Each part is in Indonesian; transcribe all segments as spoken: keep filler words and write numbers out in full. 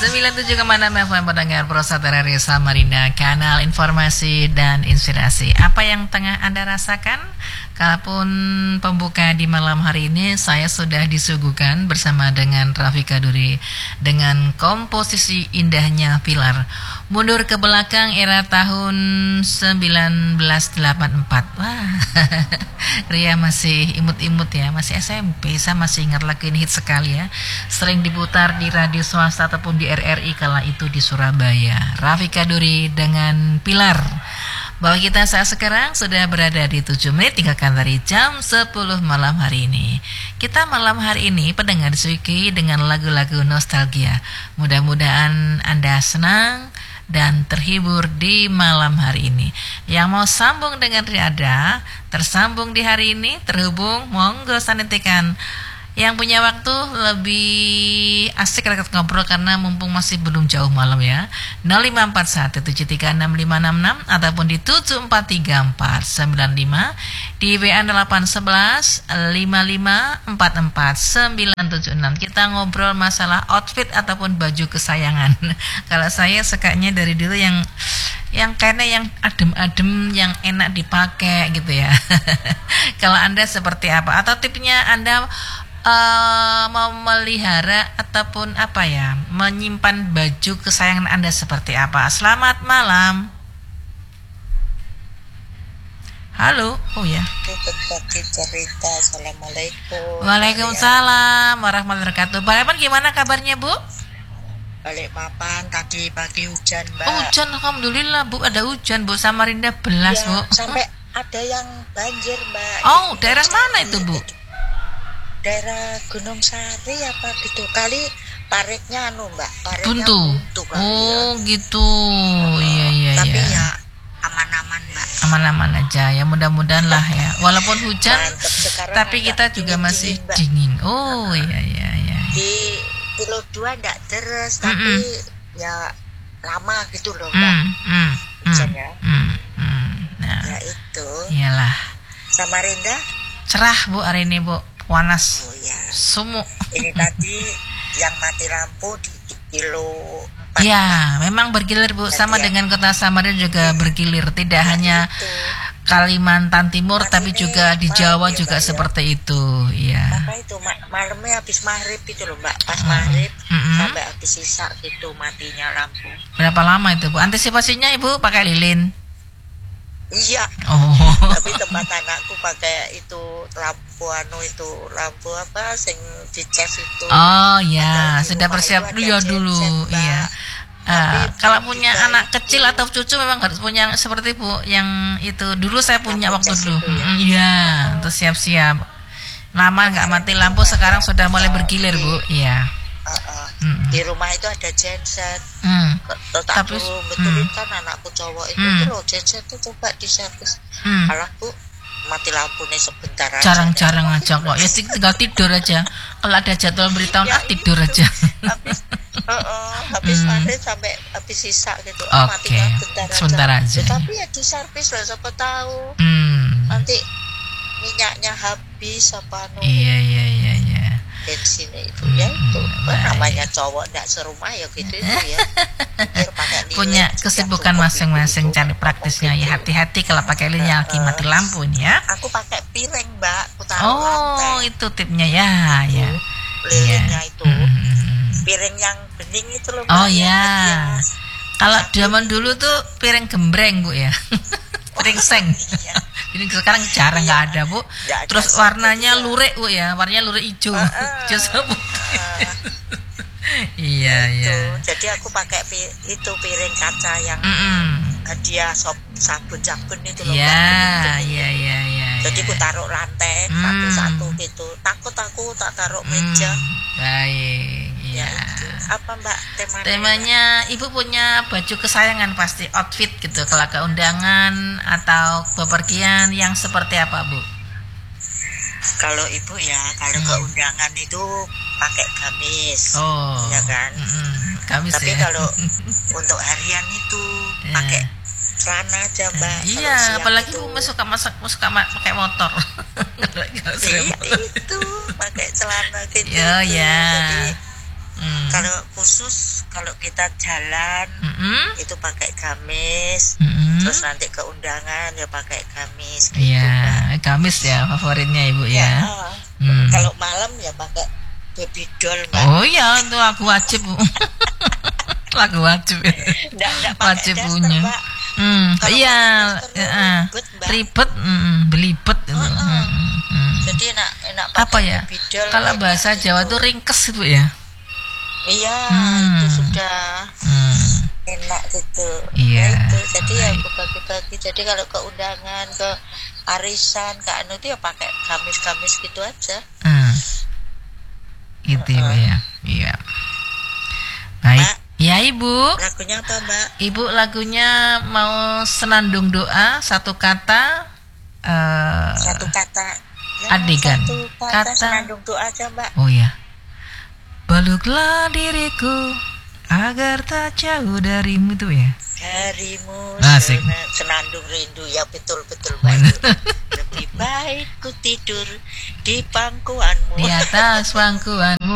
sembilan puluh tujuh koma enam F M pendengar Prosatera Radio Samarinda, kanal informasi dan inspirasi. Apa yang tengah Anda rasakan? Kalaupun pembuka di malam hari ini saya sudah disuguhkan bersama dengan Rafika Duri dengan komposisi indahnya Pilar. Mundur ke belakang era tahun sembilan belas delapan puluh empat. Wah, Ria masih imut-imut ya, masih S M P. Saya masih ingat lagu ini hit sekali ya. Sering diputar di radio swasta ataupun di R R I kala itu di Surabaya. Rafika Duri dengan Pilar. Bahwa kita saat sekarang sudah berada di tujuh menit tinggalkan dari jam sepuluh malam hari ini. Kita malam hari ini pendengar disuguhi dengan lagu-lagu nostalgia. Mudah-mudahan Anda senang dan terhibur di malam hari ini. Yang mau sambung dengan Riada, tersambung di hari ini, terhubung, monggo sanitikan. Yang punya waktu lebih asik rakyat ngobrol karena mumpung masih belum jauh malam ya. nol lima empat satu tujuh tiga enam lima enam enam ataupun di tujuh empat tiga empat sembilan lima, di W A delapan satu satu lima lima empat empat sembilan tujuh enam. Kita ngobrol masalah outfit ataupun baju kesayangan. Kalau saya sukanya dari dulu yang yang kayaknya yang adem-adem, yang enak dipakai gitu ya. Kalau Anda seperti apa? Atau tipenya Anda Uh, mau melihara ataupun apa ya, menyimpan baju kesayangan Anda seperti apa? Selamat malam. Halo, oh ya. Berbagi cerita. Assalamualaikum. Waalaikumsalam warahmatullahi wabarakatuh. Bagaimana, gimana kabarnya Bu? Balik papan tadi pagi hujan Mbak. Oh, hujan, alhamdulillah Bu, ada hujan Bu. Samarinda belas ya, Bu. Sampai ada yang banjir Mbak. Oh, daerah mana itu Bu? Daerah Gunung Sari apa gitu kali, paritnya anu Mbak, paritnya buntu. buntu kali, oh ya. Gitu. Iya iya iya. Tapi ya aman-aman Mbak. Aman-aman aja ya, mudah-mudahan lah ya. Walaupun hujan, tapi kita juga dingin, masih dingin, dingin. Oh iya iya iya. Di kilo dua enggak deres, tapi Mm-mm. ya lama gitu loh Mbak. Mm, mm, Hujannya. mm, mm. Nah, Ya itu. iyalah. Samarinda Cerah Bu hari ini Bu. Panas. Oh ya. Sumuk. Ini tadi yang mati lampu di kilo empat. Ya, memang bergilir Bu. Sama ya. dengan kota Samarinda juga ya. Bergilir. Tidak nah, hanya itu. Kalimantan Timur, nah, tapi juga di Jawa juga ya. Seperti itu. Iya. Maka itu ma- malamnya habis maghrib itu loh Mbak. Pas maghrib mm-hmm. sampai habis sisa gitu matinya lampu. Berapa lama itu Bu? Antisipasinya Ibu pakai lilin? Iya. Oh. Tapi tempat anakku pakai itu lampu anu itu lampu apa sing dicas itu. Oh ya, sudah bersiap dulu ya dulu. Iya. Uh, kalau punya anak itu, kecil atau cucu memang harus punya seperti Bu yang itu. Dulu saya punya waktu dulu. Iya, ya, oh. Untuk siap-siap. Lama nggak mati lampu, sekarang sudah mulai bergilir Bu. Iya. Uh, uh. Mm. Di rumah itu ada genset. Mm. Tapi betulin mm. kan anakku cowok itu mm. loh genset itu coba diservis. Mm. Kalau aku mati lampu nih sebentar aja. Jarang-jarang aja kok. Ya tinggal tidur aja. Kalau ada jadwal beritahu ya, ah tidur aja. Habis uh, uh, habis mm. maghrib sampai habis sisa gitu. Oke. Okay. Sebentar, sebentar aja. aja. Ya, tapi ya diservis lah siapa tahu. Mm. Nanti minyaknya habis apa anu. Iya iya iya iya. Bensin itu ya itu hmm, namanya cowok nggak serumah ya gitu itu ya. Punya kesibukan masing-masing cari praktisnya ya, hati-hati kalau pakai lilin yang lagi mati lampu nih ya. Aku pakai piring Mbak, aku taruh oh lantai. Itu tipnya ya ya lilinnya ya. itu hmm. piring yang bening itu loh Mbak. Oh ya, kalau zaman dulu tuh piring gembreng Bu ya. Piring seng. Iya. Ini sekarang jarang nggak iya. ada Bu. Ya, terus warnanya lurik Bu ya, warnanya lurik hijau. Uh, uh, hijau uh, iya iya. Jadi aku pakai pi- itu piring kaca yang mm-mm. hadiah sop sabun-sabun itu loh. Iya iya iya iya. Jadi aku taruh lantai mm. satu-satu gitu. Takut aku tak taruh meja. Mm. Baik. Iya. Ya, apa Mbak temanya? Temanya Ibu punya baju kesayangan pasti, outfit gitu kalau ke undangan atau bepergian yang seperti apa Bu? Kalau Ibu ya kalau hmm. ke undangan itu pakai gamis. Oh. Ya kan? Mm-mm. Gamis. Tapi ya? Kalau untuk harian itu yeah. pakai celana aja Mbak. Uh, iya, apalagi Bu suka masak, suka pakai motor. Iya, itu pakai celana gitu. Oh ya. Jadi Hmm. kalau khusus kalau kita jalan Mm-mm. itu pakai gamis, Mm-mm. terus nanti ke undangan ya pakai gamis gitu. Iya, gamis ya favoritnya Ibu ya. Ya, Hmm. kalau malam ya pakai baby doll, Mbak. Oh iya, itu aku wajib Bu. Lagu wajib ya. Nggak, nggak pakai Wajib daster, punya. Mbak. Hmm, Kalau iya, pakai daster ya, ribet, Mbak. ribet, mm, belibet itu. Uh-uh. Mm, mm, mm. Jadi enak enak pakai Apa ya? baby doll Kalau kayak bahasa gitu. Jawa tuh ringkes itu ya. Iya, Hmm. itu sudah Hmm. enak gitu. Iya. Nah, itu. Jadi ya Baik. aku bagi-bagi. Jadi kalau ke undangan, ke arisan, ke anu itu ya pakai gamis-gamis gitu aja. Hmm. Itu Ibu ya. Iya. Baik. Mbak. Ya Ibu. Lagunya apa, Mbak? Ibu lagunya mau senandung doa satu kata. eh Satu kata. Ya, Adegan. Satu kata, Kata. senandung doa aja, Mbak. Oh ya. Peluklah diriku agar tak jauh darimu tuh ya. Darimu Asik. sena- senandung rindu. Ya betul-betul, Mbak. Lebih baik ku tidur di pangkuanmu. Di atas pangkuanmu.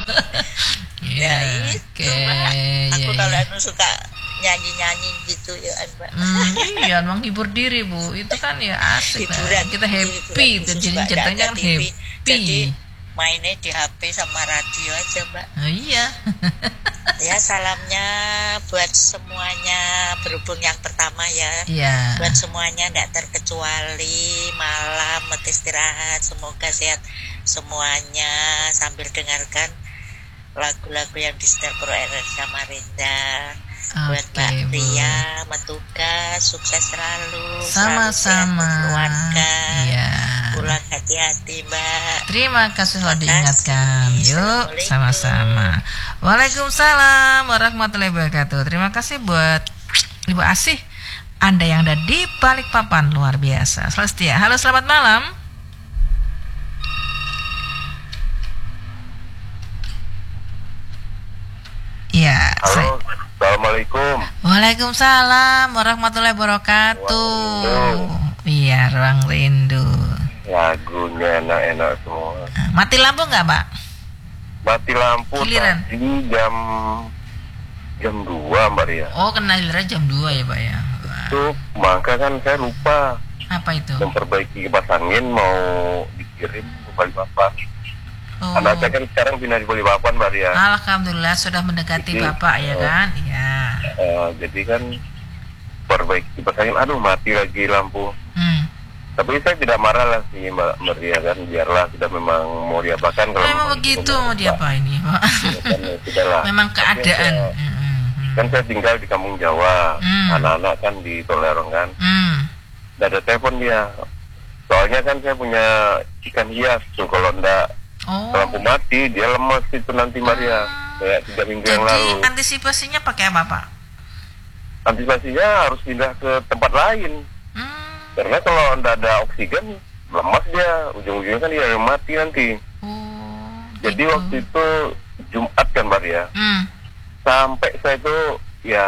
Ya itu, oke, Mbak. Aku ya, kalau ya. anu suka nyanyi-nyanyi gitu ya, Mbak. Hmm, iya, menghibur diri Bu. Itu kan ya asik lah. Hiburan, Kita happy, hiburan dan khusus, jadi Mbak. Nggak ceritanya ada kan T V. happy. Jadi mainnya di H P sama radio aja, Mbak. Oh, iya. Ya salamnya buat semuanya, berhubung yang pertama ya. Iya. Buat semuanya nggak terkecuali malam istirahat, semoga sehat semuanya sambil dengarkan lagu-lagu yang disetel Pro R R Samarinda. Buat Oke, Mbak Bu. Ria, Matuka, sukses selalu, Sama-sama. selalu sehat keluarga. Iya. Pulang hati-hati, Mbak. Terima kasih sudah Terima kasih. diingatkan. Yuk, Assalamualaikum. sama-sama. Waalaikumsalam warahmatullahi wabarakatuh. Terima kasih buat Ibu Asih. Anda yang ada di Balikpapan, luar biasa. Selalu setia. Halo, selamat malam. Ya, saya. Halo, Assalamualaikum. Waalaikumsalam warahmatullahi wabarakatuh. Ruang Iya, ruang rindu. Lagunya enak-enak semua. Mati lampu nggak, Pak? Mati lampu Giliran. tadi jam jam dua, Mbak Ria. Oh, kena giliran jam dua ya, Pak ya. Wah, Itu maka kan saya lupa apa itu? memperbaiki kipas angin mau dikirim ke Balikpapan. Oh. Anak saya kan sekarang pindah di Balikpapan, Mbak Ria. Alhamdulillah sudah mendekati Jadi, Bapak ya oh. kan? Iya. Eh, jadi kan perbaiki kipas angin, aduh mati lagi lampu. Hmm. Tapi saya tidak marah lah sih Mbak Mbak Ria kan, biarlah sudah memang mau diapakan kalau Memang begitu mau diapain ya, Pak? Ya kan, ya sudahlah. Memang Tapi keadaan. saya- Hmm, hmm, kan saya tinggal di kampung Jawa, Hmm. anak-anak kan di Tolerong kan, hmm. nggak ada telepon dia. Soalnya kan saya punya ikan hias tuh, kalau ndak Oh. lampu mati dia lemas itu nanti Maria, kayak tiga minggu yang Jadi lalu. antisipasinya pakai apa, Pak? Antisipasinya harus pindah ke tempat lain, Hmm. karena kalau ndak ada oksigen lemas dia, ujung-ujungnya kan dia yang mati nanti. Oh. Jadi gitu. waktu itu Jumat kan Maria, Hmm. sampai saya itu ya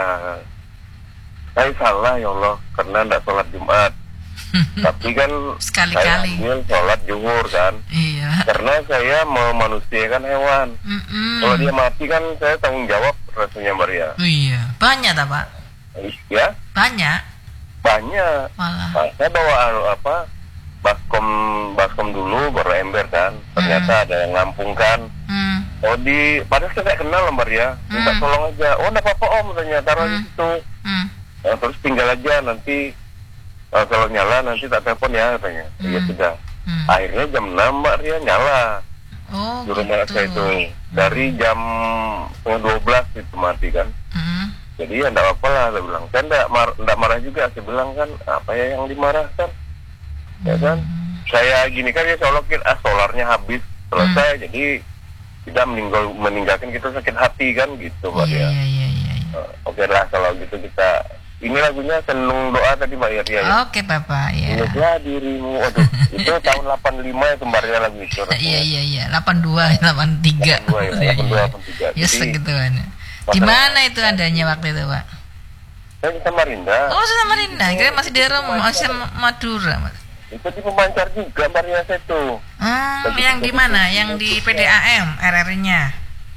saya salah ya Allah karena ndak sholat Jumat. Tapi kan saya Sekali-kali. ambil sholat zuhur kan, Iya. karena saya memanusiakan hewan. Mm-mm. Kalau dia mati kan saya tanggung jawab rasanya Maria. Oh, iya. Banyak tak, Pak? Ya Banyak. banyak. Malah. Nah, saya bawa anu, apa baskom baskom dulu baru ember kan. Ternyata ada yang Lampung kan. Hmm. Oh di padahal saya nggak kenal lah Maria. Minta Hmm. tolong aja. Oh nggak apa-apa om katanya taruh di Hmm. situ. Hmm. Nah, terus tinggal aja nanti eh, kalau nyala nanti tak telepon ya katanya. Iya Hmm. sudah. Hmm. Akhirnya jam enam Mbak Ria nyala Oh, di rumah gitu. saya itu. Dari jam setengah dua belas itu mati kan. Hmm. Jadi ya enggak apa-apa lah saya bilang. Saya enggak, mar enggak marah juga. Saya bilang kan apa ya yang dimarahkan. Ya kan. Saya gini kan ya soalnya ah, solarnya habis selesai. Hmm. Jadi kita meninggal meninggalkan kita sakit hati kan gitu Mbak Iya, Ria. iya, iya, iya. Eh, Oke lah kalau gitu kita ini lagunya senung doa tadi Mbak Ria ya. Oke, Bapak, ya. Ingatlah dirimu. Waduh, itu tahun delapan puluh lima ya kembarnya lagu itu. Iya, iya, iya. delapan puluh dua, delapan puluh tiga. delapan puluh dua ya, Iya, delapan puluh dua, iya. delapan puluh tiga. Ya, Jadi, segituan. Di masalah- mana itu adanya waktu itu, Pak? Saya di Samarinda. Oh, sudah Samarinda. Kira masih di Rom, masih Madura, Mas. Itu di pemancar juga Maria saya tuh. Hmm, yang di mana? Yang di P D A M R R-nya.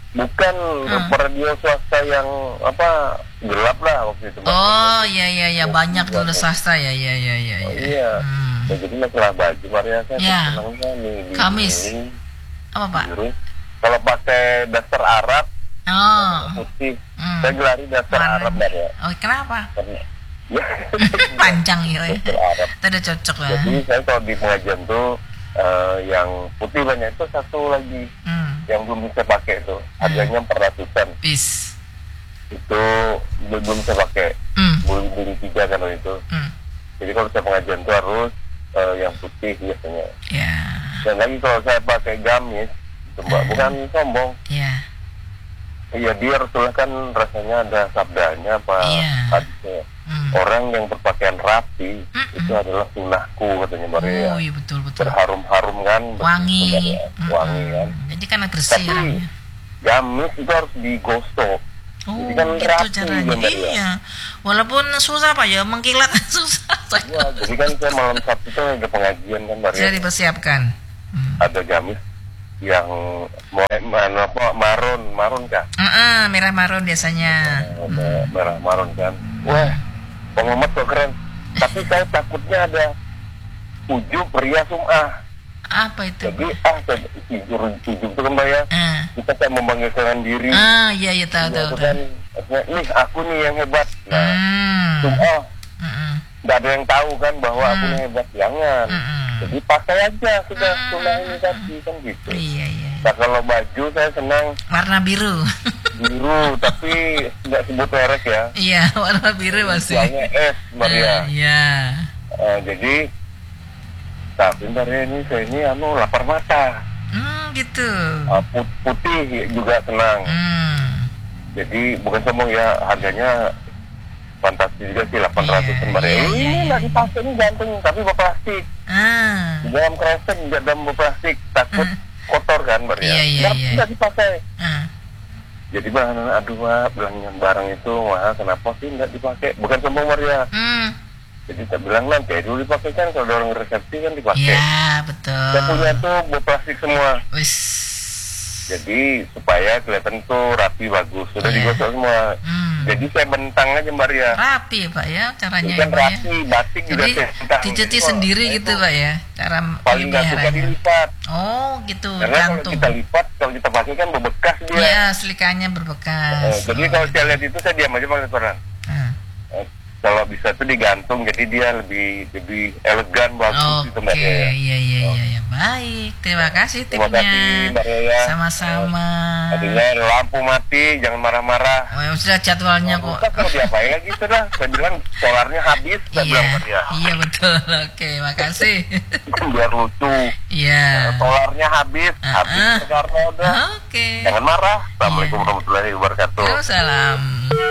Bukan Hmm. radio swasta yang apa gelap lah waktu itu. Oh, iya iya ya, banyak dulu swasta ya, ya ya ya Oh, ya. iya. Hmm. Ya, jadi masalah baju Maria saya Ya. senangnya nih di Kamis. ini, Apa, Pak? biru. Kalau pakai daster Arab Oh. putih, Hmm. saya gelari daster Warna- Arab Maria. Oh, kenapa? Karena ya, Panjang ya. daster Arab. Itu udah cocok lah. Jadi saya kalau di pengajian tuh eh, yang putih banyak itu satu lagi Hmm. yang belum bisa pakai itu harganya empat ratusan Bis. itu belum belum bisa pakai Hmm. beli beli tiga kan waktu itu. Hmm. Jadi kalau saya pengajian tuh harus eh, yang putih biasanya. Ya. Dan lagi kalau saya pakai gamis itu mbak bukan sombong. Ya. Iya dia Rasulullah kan rasanya ada sabdanya apa Iya. hadisnya. Hmm. Orang yang berpakaian rapi Mm-mm. itu adalah sunnahku katanya Mbak Ria. Oh, iya betul betul. Berharum-harum kan, Wangi. bersih, Mm-mm. wangi kan. Jadi kan bersih Tapi orangnya. gamis itu harus digosok. Oh, jadi kan gitu rapi caranya. gambar ya. Iya. Walaupun susah Pak ya, mengkilat susah. Ya, jadi kan saya malam Sabtu itu ada pengajian kan Mbak Ria. Sudah dipersiapkan. Hmm. Ada gamis yang mau mana apa marun marun kah? Mm-mm, merah marun biasanya. Ada merah marun kan. Wah, Bang Mamat kok keren. Tapi saya takutnya ada ujub ria sum'ah. Apa itu? Jadi ah saya ujub ujub itu kan Mbak ya. Ah, Kita kayak membanggakan diri. ah iya iya tahu Ya, tahu itu tahu. kan, artinya, nih aku nih yang hebat. Nah, Hmm. sum'ah Mm-mm. nggak ada yang tahu kan bahwa aku Hmm. nih hebat, jangan. Mm-mm. Jadi pakai aja sudah Hmm. sunnah ini tadi kan gitu. Iya iya. Nah kalau baju saya senang Warna biru. biru tapi nggak sebut merek ya. Iya, warna biru masih. Soalnya S Mbak Ria. Ah, Iya. Eh, jadi tapi Mbak Ria ini saya ini anu lapar mata. Hmm, gitu. Eh, put- putih juga senang. Hmm. Jadi bukan sombong ya, harganya fantastis juga sih delapan ratus Iya, Mbak Ria. iya, Ini iya, iya. nggak dipakai ini gantung tapi berplastik. Ah. Di dalam kresek di dalam berplastik takut kotor kan Mbak Ria. Iya, iya, Nggak- iya. nggak dipakai. Ah. Jadi bahan aduh Mbak, bilangnya barang itu mahal kenapa sih nggak dipakai? Bukan sombong Mbak Ria. Hmm. Jadi saya bilang nanti dulu dipakai kan kalau ada orang resepsi kan dipakai. Iya, betul. Saya punya tuh berplastik semua. Wis. Jadi supaya kelihatan tuh rapi bagus. Sudah Iya. digosok semua. Hmm. Jadi saya bentang aja Mbak Ria. Rapi ya, Pak ya caranya Bukan ya, Pak ya. rapi, batik juga Jadi saya bentang. dicuci Jadi, sendiri nah, gitu itu Pak ya. Cara paling nggak suka pemeliharannya. dilipat. Oh, gitu. Karena kalau Gantung. kita lipat, kalau kita pakai kan berbekas dia. Iya, selikannya Eh, berbekas. jadi Oh. kalau saya lihat itu saya diam aja pakai koran. Ah. Eh, kalau bisa tuh digantung, jadi dia lebih lebih elegan bagus itu Oke, Mbak Ria. iya iya iya ya. Baik, terima kasih Terima tipnya. kasih Mbak Ria. Sama-sama. Tadinya lampu mati, jangan marah-marah. Oh, sudah jadwalnya kok. Rusak mau diapain lagi sudah? Saya bilang solarnya habis, saya Iya, bilang Mbak Ria. iya betul. Oke, makasih. Biar lucu. Iya. Solarnya habis, Ah, habis ah. karena udah. Oke. Jangan marah. Assalamualaikum warahmatullahi wabarakatuh. Salam.